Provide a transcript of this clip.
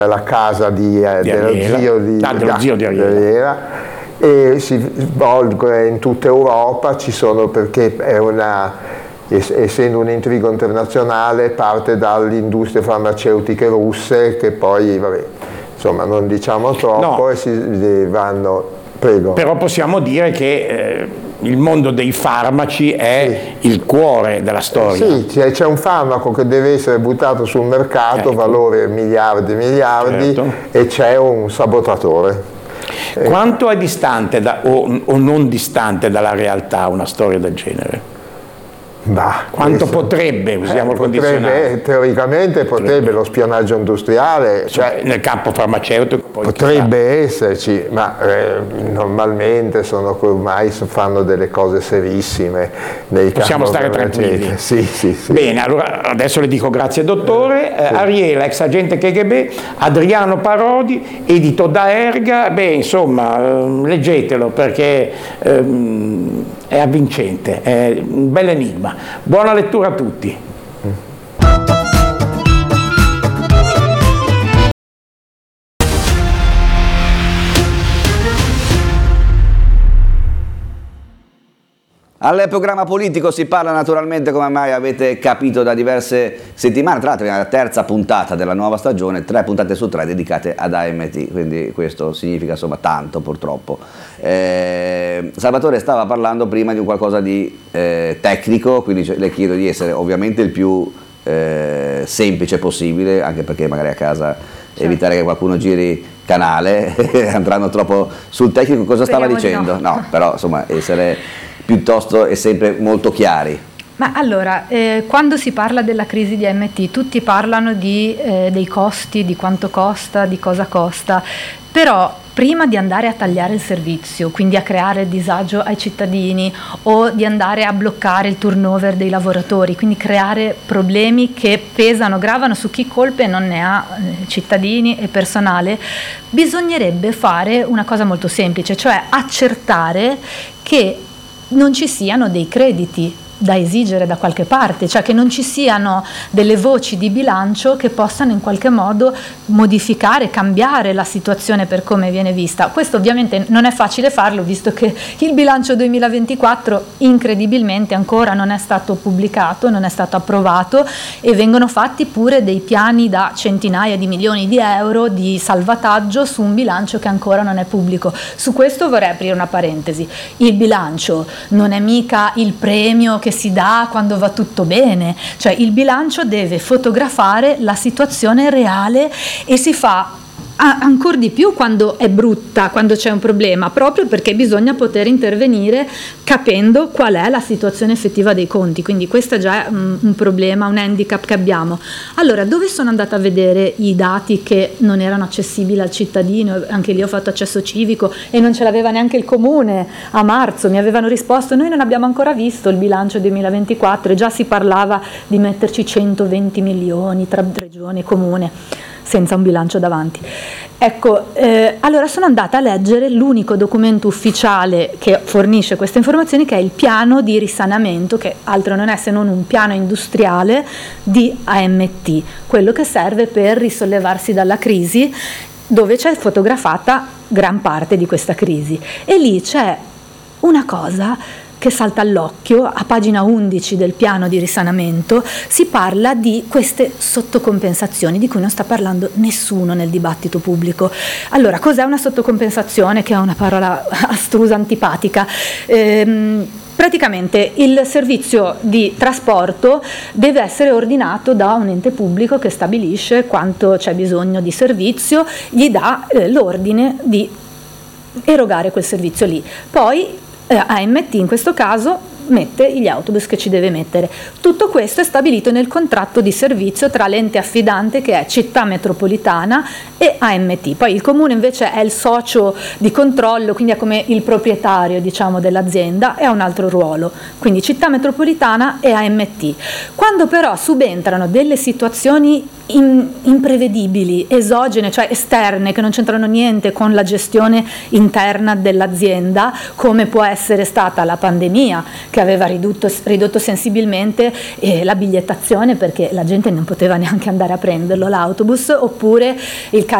la casa dello zio di Ariela, e si svolge in tutta Europa, perché essendo un intrigo internazionale, parte dalle industrie farmaceutiche russe, che poi, insomma, non diciamo troppo, e si vanno... Prego. Però possiamo dire che il mondo dei farmaci è il cuore della storia. Sì, c'è un farmaco che deve essere buttato sul mercato, valore miliardi, certo, e c'è un sabotatore. Quanto è distante o non distante dalla realtà una storia del genere? Quanto potrebbe, usiamo il condizionale? Teoricamente potrebbe, lo spionaggio industriale, nel campo farmaceutico potrebbe esserci, ma normalmente ormai fanno delle cose serissime. Possiamo stare tranquilli. Sì. Bene, allora adesso le dico grazie dottore. Ariela, ex agente KGB, Adriano Parodi, edito da Erga. Insomma, leggetelo perché è avvincente, è un bel enigma. Buona lettura a tutti. Al programma politico si parla naturalmente, come mai avete capito, da diverse settimane. Tra l'altro è la terza puntata della nuova stagione, 3 puntate su 3 dedicate ad AMT, quindi questo significa insomma tanto, purtroppo. Salvatore stava parlando prima di un qualcosa di tecnico, quindi le chiedo di essere ovviamente il più semplice possibile, anche perché magari a casa evitare che qualcuno giri canale, andranno troppo sul tecnico. Cosa stava dicendo? No, però insomma essere piuttosto e sempre molto chiari. Ma allora, quando si parla della crisi di AMT, tutti parlano dei costi, di quanto costa, di cosa costa, però prima di andare a tagliare il servizio, quindi a creare disagio ai cittadini o di andare a bloccare il turnover dei lavoratori, quindi creare problemi che pesano, gravano su chi colpe non ne ha, cittadini e personale, bisognerebbe fare una cosa molto semplice, cioè accertare che non ci siano dei crediti da esigere da qualche parte, cioè che non ci siano delle voci di bilancio che possano in qualche modo modificare, cambiare la situazione per come viene vista. Questo ovviamente non è facile farlo, visto che il bilancio 2024 incredibilmente ancora non è stato pubblicato, non è stato approvato, e vengono fatti pure dei piani da centinaia di milioni di euro di salvataggio su un bilancio che ancora non è pubblico. Su questo vorrei aprire una parentesi: il bilancio non è mica il premio che si dà quando va tutto bene, cioè il bilancio deve fotografare la situazione reale e si fa ancora di più quando è brutta, quando c'è un problema, proprio perché bisogna poter intervenire capendo qual è la situazione effettiva dei conti. Quindi questo è già un problema, un handicap che abbiamo. Allora, dove sono andata a vedere i dati che non erano accessibili al cittadino? Anche lì ho fatto accesso civico e non ce l'aveva neanche il comune. A marzo mi avevano risposto: noi non abbiamo ancora visto il bilancio 2024, e già si parlava di metterci 120 milioni tra regione e comune senza un bilancio davanti. Ecco, allora sono andata a leggere l'unico documento ufficiale che fornisce queste informazioni, che è il piano di risanamento, che altro non è se non un piano industriale di AMT, quello che serve per risollevarsi dalla crisi, dove c'è fotografata gran parte di questa crisi. E lì c'è una cosa che salta all'occhio. A pagina 11 del piano di risanamento si parla di queste sottocompensazioni di cui non sta parlando nessuno nel dibattito pubblico. Allora, cos'è una sottocompensazione, che è una parola astrusa, antipatica? Praticamente il servizio di trasporto deve essere ordinato da un ente pubblico che stabilisce quanto c'è bisogno di servizio, gli dà l'ordine di erogare quel servizio lì. Poi AMT in questo caso mette gli autobus che ci deve mettere. Tutto questo è stabilito nel contratto di servizio tra l'ente affidante, che è Città Metropolitana, e AMT. Poi il comune invece è il socio di controllo, quindi è come il proprietario, diciamo, dell'azienda, e ha un altro ruolo. Quindi Città Metropolitana e AMT. Quando però subentrano delle situazioni imprevedibili, esogene, cioè esterne, che non c'entrano niente con la gestione interna dell'azienda, come può essere stata la pandemia, che aveva ridotto sensibilmente la bigliettazione, perché la gente non poteva neanche andare a prenderlo l'autobus, oppure il